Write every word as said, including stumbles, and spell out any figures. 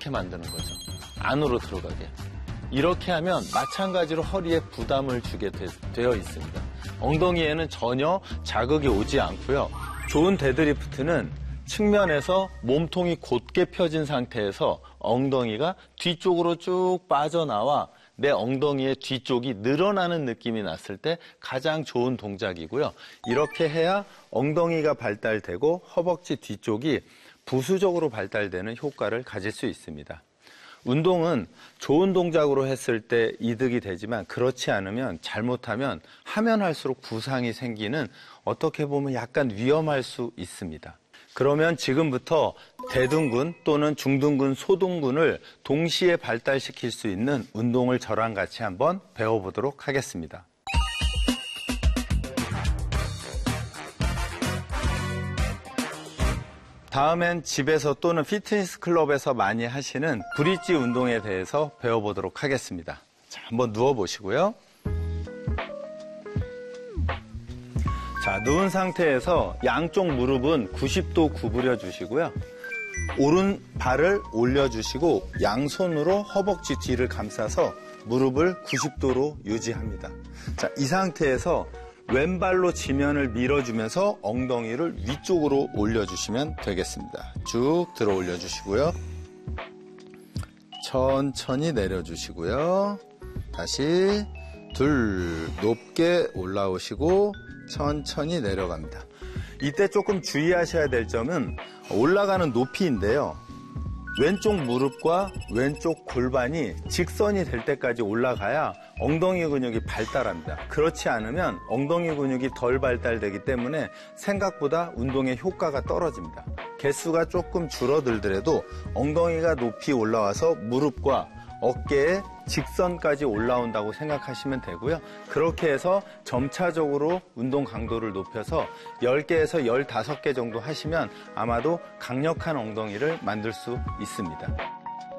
이렇게 만드는 거죠. 안으로 들어가게. 이렇게 하면 마찬가지로 허리에 부담을 주게 되, 되어 있습니다. 엉덩이에는 전혀 자극이 오지 않고요. 좋은 데드리프트는 측면에서 몸통이 곧게 펴진 상태에서 엉덩이가 뒤쪽으로 쭉 빠져나와 내 엉덩이의 뒤쪽이 늘어나는 느낌이 났을 때 가장 좋은 동작이고요. 이렇게 해야 엉덩이가 발달되고 허벅지 뒤쪽이 부수적으로 발달되는 효과를 가질 수 있습니다. 운동은 좋은 동작으로 했을 때 이득이 되지만 그렇지 않으면 잘못하면 하면 할수록 부상이 생기는 어떻게 보면 약간 위험할 수 있습니다. 그러면 지금부터 대둔근 또는 중둔근, 소둔근을 동시에 발달시킬 수 있는 운동을 저랑 같이 한번 배워보도록 하겠습니다. 다음엔 집에서 또는 피트니스 클럽에서 많이 하시는 브릿지 운동에 대해서 배워보도록 하겠습니다. 자, 한번 누워보시고요. 자, 누운 상태에서 양쪽 무릎은 구십 도 구부려 주시고요. 오른발을 올려주시고 양손으로 허벅지 뒤를 감싸서 무릎을 구십 도로 유지합니다. 자, 이 상태에서 왼발로 지면을 밀어주면서 엉덩이를 위쪽으로 올려주시면 되겠습니다. 쭉 들어 올려주시고요. 천천히 내려주시고요. 다시 둘, 높게 올라오시고 천천히 내려갑니다. 이때 조금 주의하셔야 될 점은 올라가는 높이인데요. 왼쪽 무릎과 왼쪽 골반이 직선이 될 때까지 올라가야 엉덩이 근육이 발달합니다. 그렇지 않으면 엉덩이 근육이 덜 발달되기 때문에 생각보다 운동의 효과가 떨어집니다. 개수가 조금 줄어들더라도 엉덩이가 높이 올라와서 무릎과 어깨에 직선까지 올라온다고 생각하시면 되고요. 그렇게 해서 점차적으로 운동 강도를 높여서 열 개에서 열다섯 개 정도 하시면 아마도 강력한 엉덩이를 만들 수 있습니다.